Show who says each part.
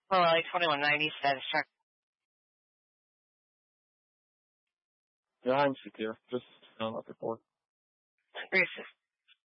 Speaker 1: Oh, like 2190 status check.
Speaker 2: Yeah, I'm secure. Just not report.
Speaker 1: 360.